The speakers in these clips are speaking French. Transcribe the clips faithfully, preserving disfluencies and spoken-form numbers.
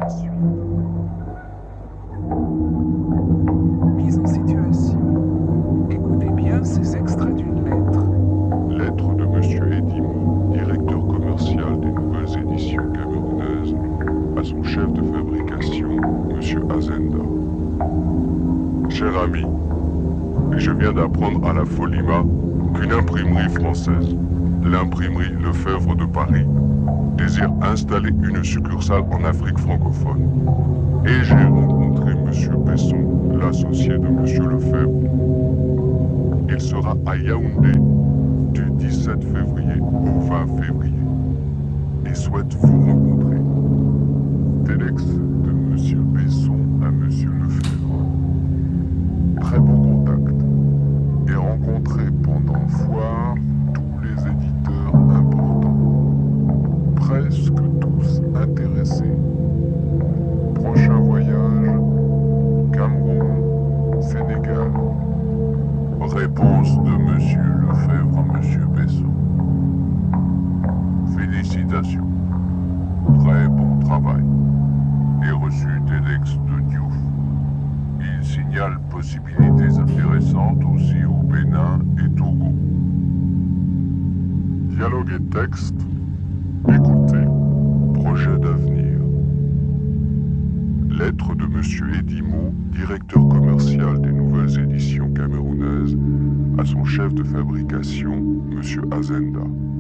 Mise en situation. Écoutez bien ces extraits d'une lettre. Lettre de Monsieur Edimo, directeur commercial des nouvelles éditions camerounaises, à son chef de fabrication, Monsieur Azenda. Cher ami, je viens d'apprendre à la Folima qu'une imprimerie française, l'imprimerie Lefebvre de Paris, désire installer une succursale en Afrique francophone. Et j'ai rencontré Monsieur Besson, l'associé de Monsieur Lefebvre. Il sera à Yaoundé du dix-sept février au vingt février et souhaite vous rencontrer. Téléx de Monsieur Besson à Monsieur Lefebvre. Très bon contact et rencontré pendant foire tous les éditeurs importants, presque tous intéressés. Prochain voyage, Cameroun, Sénégal. Réponse de Monsieur Lefebvre à Monsieur Besson. Félicitations. Très bon travail. Et reçu Téléx de Diouf. Il signale possibilités intéressantes aussi au Bénin et Togo. Dialogue et texte. Écoutez. Projet d'avenir. Lettre de Monsieur Edimo, directeur commercial des nouvelles éditions camerounaises, à son chef de fabrication, Monsieur Azenda.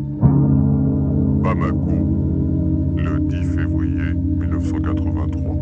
Bamako, le dix février mille neuf cent quatre-vingt-trois.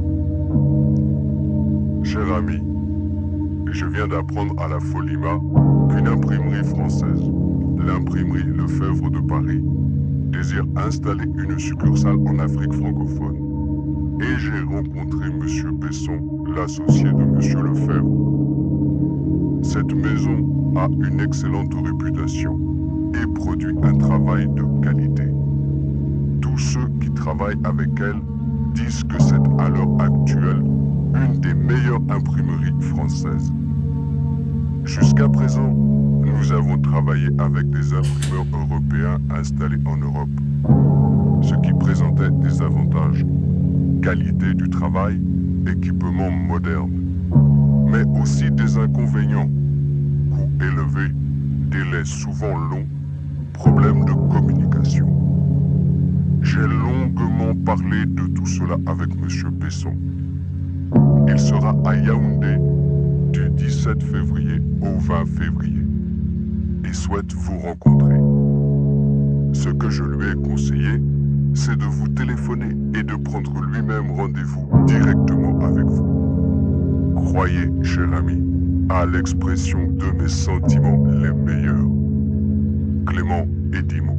Cher ami, je viens d'apprendre à la Folima qu'une imprimerie française, l'imprimerie Lefebvre de Paris, désire installer une succursale en Afrique francophone. Et j'ai rencontré Monsieur Besson, l'associé de Monsieur Lefebvre. Cette maison a une excellente réputation et produit un travail de qualité. Tous ceux qui travaillent avec elle disent que c'est à l'heure actuelle une des meilleures imprimeries françaises. Jusqu'à présent, nous avons travaillé avec des imprimeurs européens installés en Europe, ce qui présentait des avantages. Qualité du travail, équipement moderne, mais aussi des inconvénients, coûts élevés, délais souvent longs, problèmes de communication. J'ai longuement parlé de tout cela avec Monsieur Besson. Il sera à Yaoundé du dix-sept février au vingt février et souhaite vous rencontrer. Ce que je lui ai conseillé, c'est de vous téléphoner et de prendre lui-même rendez-vous directement avec vous. Croyez, cher ami, à l'expression de mes sentiments les meilleurs. Clément Edimo.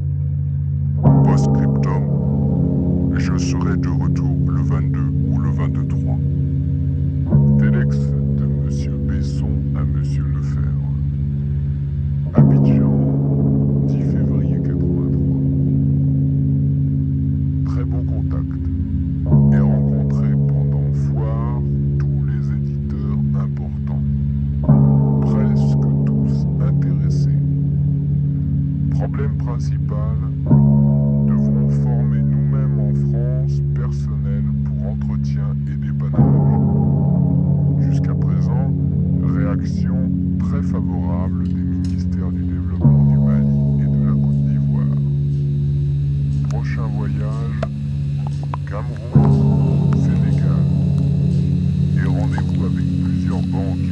Post-scriptum, je serai de retour le vingt-deux ou le vingt-trois. Téléx de Monsieur Besson à Monsieur Lefebvre. Abidjan, dix février quatre-vingt-trois. Très bon contact et rencontré pendant foire tous les éditeurs importants, presque tous intéressés. Problème principal, devrons former nous-mêmes en France personnel pour entretien et dépannage. Jusqu'à présent, réaction très favorable des ministères du développement du Mali et de la Côte d'Ivoire. Prochain voyage, Cameroun, Sénégal. Et rendez-vous avec plusieurs banques